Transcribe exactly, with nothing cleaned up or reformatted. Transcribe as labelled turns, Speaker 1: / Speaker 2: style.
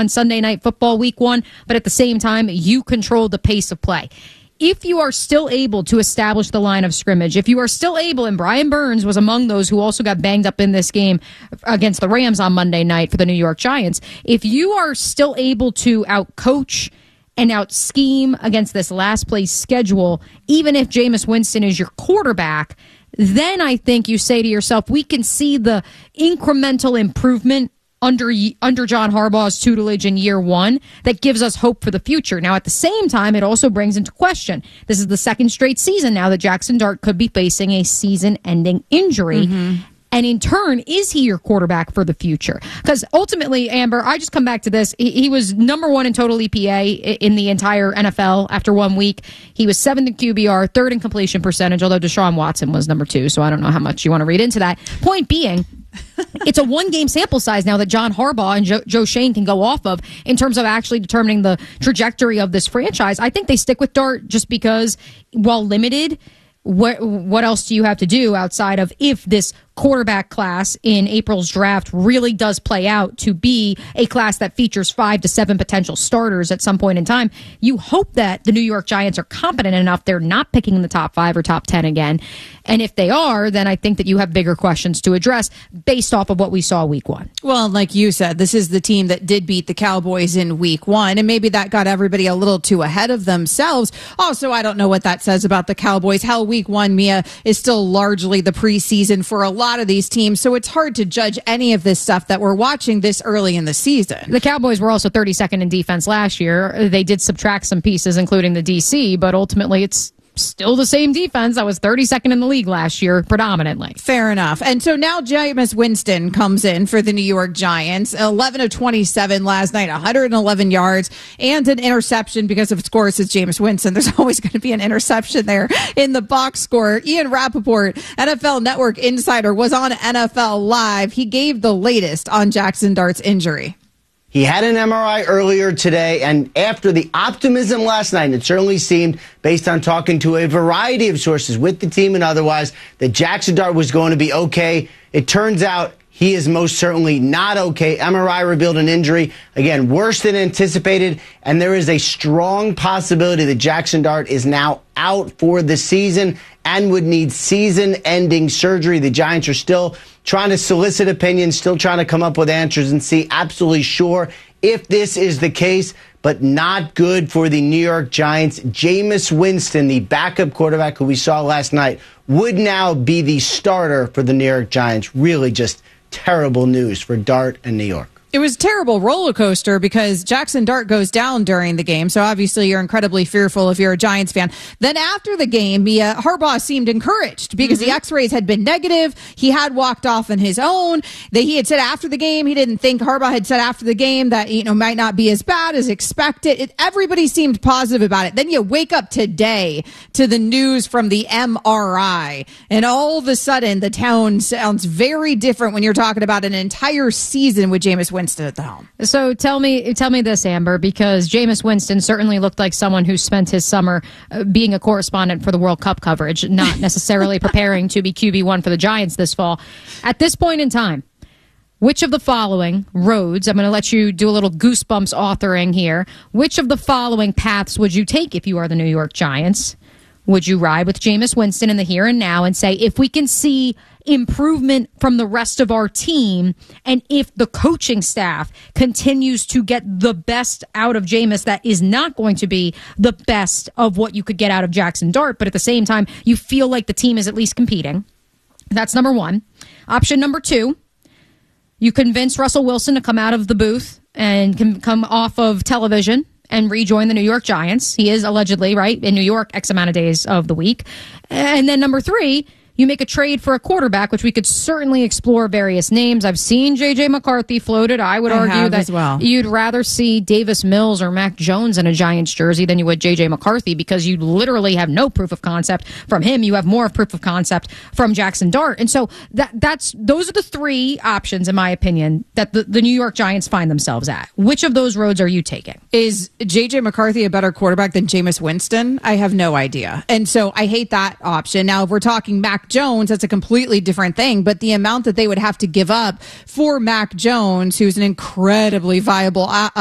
Speaker 1: on Sunday Night Football week one, but at the same time, you control the pace of play. If you are still able to establish the line of scrimmage, if you are still able, and Brian Burns was among those who also got banged up in this game against the Rams on Monday night for the New York Giants, if you are still able to outcoach and out-scheme against this last-place schedule, even if Jameis Winston is your quarterback, then I think you say to yourself, we can see the incremental improvement under under John Harbaugh's tutelage in year one that gives us hope for the future. Now, at the same time, it also brings into question, this is the second straight season now that Jackson Dart could be facing a season-ending injury. Mm-hmm. And in turn, is he your quarterback for the future? Because ultimately, Amber, I just come back to this. He, he was number one in total E P A in the entire N F L after one week. He was seventh in Q B R, third in completion percentage, although Deshaun Watson was number two, so I don't know how much you want to read into that. Point being, it's a one-game sample size now that John Harbaugh and Joe, Joe Schoen can go off of in terms of actually determining the trajectory of this franchise. I think they stick with Dart just because, while limited, what what else do you have to do outside of if this quarterback class in April's draft really does play out to be a class that features five to seven potential starters at some point in time? You hope that the New York Giants are competent enough they're not picking in the top five or top ten again. And if they are, then I think that you have bigger questions to address based off of what we saw week one.
Speaker 2: Well, like you said, this is the team that did beat the Cowboys in week one, and maybe that got everybody a little too ahead of themselves. Also, I don't know what that says about the Cowboys. Hell, week one, Mia, is still largely the preseason for a lot of these teams, so it's hard to judge any of this stuff that we're watching this early in the season.
Speaker 1: The Cowboys were also thirty-second in defense last year. They did subtract some pieces, including the D C, but ultimately it's still the same defense that was thirty-second in the league last year, predominantly.
Speaker 2: Fair enough. And so now Jameis Winston comes in for the New York Giants. eleven of twenty-seven last night, one hundred eleven yards, and an interception because, of course, it's Jameis Winston. There's always going to be an interception there in the box score. Ian Rappaport, N F L Network insider, was on N F L Live. He gave the latest on Jackson Dart's injury.
Speaker 3: He had an M R I earlier today, and after the optimism last night, it certainly seemed, based on talking to a variety of sources with the team and otherwise, that Jackson Dart was going to be okay. It turns out he is most certainly not okay. M R I revealed an injury, again, worse than anticipated, and there is a strong possibility that Jackson Dart is now out for the season and would need season-ending surgery. The Giants are still trying to solicit opinions, still trying to come up with answers and see absolutely sure if this is the case, but not good for the New York Giants. Jameis Winston, the backup quarterback who we saw last night, would now be the starter for the New York Giants. Really just terrible news for Dart and New York.
Speaker 2: It was a terrible roller coaster because Jackson Dart goes down during the game, so obviously you're incredibly fearful if you're a Giants fan. Then after the game, Mia, Harbaugh seemed encouraged because mm-hmm. the x-rays had been negative. He had walked off on his own. That he had said after the game, he didn't think, Harbaugh had said after the game that, you know, might not be as bad as expected. It, everybody seemed positive about it. Then you wake up today to the news from the M R I, and all of a sudden the tone sounds very different when you're talking about an entire season with Jameis Winston at the helm.
Speaker 1: So tell me, tell me this, Amber, because Jameis Winston certainly looked like someone who spent his summer uh, being a correspondent for the World Cup coverage, not necessarily preparing to be Q B one for the Giants this fall. At this point in time, which of the following roads, I'm going to let you do a little Goosebumps authoring here, which of the following paths would you take if you are the New York Giants? Would you ride with Jameis Winston in the here and now and say, if we can see improvement from the rest of our team, and if the coaching staff continues to get the best out of Jameis, that is not going to be the best of what you could get out of Jackson Dart, but at the same time, you feel like the team is at least competing. That's number one. Option number two, you convince Russell Wilson to come out of the booth and can come off of television and rejoin the New York Giants. He is allegedly, right, in New York X amount of days of the week. And then number three, you make a trade for a quarterback, which we could certainly explore various names. I've seen J J McCarthy floated. I would
Speaker 2: I
Speaker 1: argue that
Speaker 2: as well.
Speaker 1: You'd rather see Davis Mills or Mac Jones in a Giants jersey than you would J J McCarthy, because you literally have no proof of concept from him. You have more of proof of concept from Jackson Dart. And so that that's those are the three options, in my opinion, that the, the New York Giants find themselves at. Which of those roads are you taking?
Speaker 2: Is J J McCarthy a better quarterback than Jameis Winston? I have no idea. And so I hate that option. Now, if we're talking Mac Jones, that's a completely different thing, but the amount that they would have to give up for Mac Jones, who's an incredibly viable